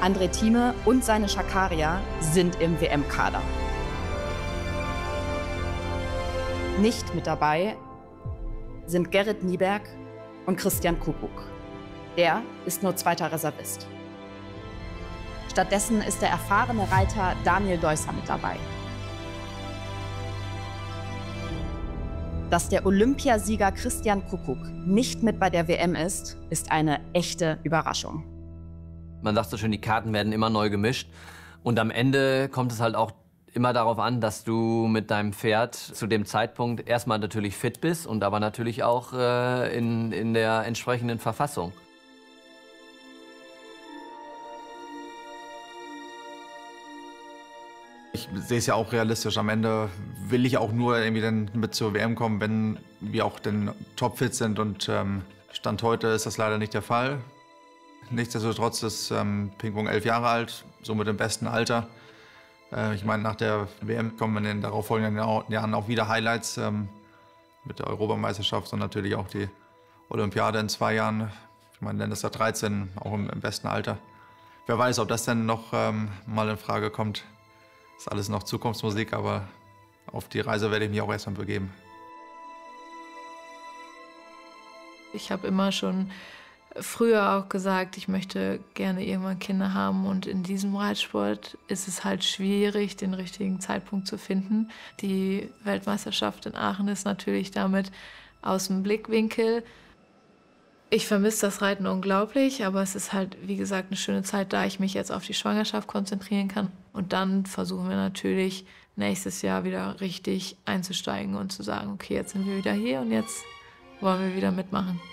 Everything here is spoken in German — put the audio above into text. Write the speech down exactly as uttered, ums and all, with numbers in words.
André Thieme und seine Schakaria sind im W M-Kader. Nicht mit dabei sind Gerrit Nieberg und Christian Kuckuck. Der ist nur zweiter Reservist. Stattdessen ist der erfahrene Reiter Daniel Deusser mit dabei. Dass der Olympiasieger Christian Kuckuck nicht mit bei der W M ist, ist eine echte Überraschung. Man sagt so schön, die Karten werden immer neu gemischt. Und am Ende kommt es halt auch immer darauf an, dass du mit deinem Pferd zu dem Zeitpunkt erstmal natürlich fit bist und aber natürlich auch äh, in, in der entsprechenden Verfassung. Ich sehe es ja auch realistisch. Am Ende will ich auch nur irgendwie dann mit zur W M kommen, wenn wir auch dann topfit sind. Und ähm, Stand heute ist das leider nicht der Fall. Nichtsdestotrotz ist ähm, Ping-Pong elf Jahre alt, somit im besten Alter. Äh, ich meine, nach der W M kommen in den darauffolgenden Jahren auch wieder Highlights ähm, mit der Europameisterschaft und natürlich auch die Olympiade in zwei Jahren. Ich meine, dann ist er dreizehn, auch im, im besten Alter. Wer weiß, ob das dann noch ähm, mal in Frage kommt. Ist alles noch Zukunftsmusik, aber auf die Reise werde ich mich auch erstmal begeben. Ich habe immer schon früher auch gesagt, ich möchte gerne irgendwann Kinder haben, und in diesem Reitsport ist es halt schwierig, den richtigen Zeitpunkt zu finden. Die Weltmeisterschaft in Aachen ist natürlich damit aus dem Blickwinkel. Ich vermisse das Reiten unglaublich, aber es ist halt, wie gesagt, eine schöne Zeit, da ich mich jetzt auf die Schwangerschaft konzentrieren kann. Und dann versuchen wir natürlich nächstes Jahr wieder richtig einzusteigen und zu sagen, okay, jetzt sind wir wieder hier und jetzt wollen wir wieder mitmachen.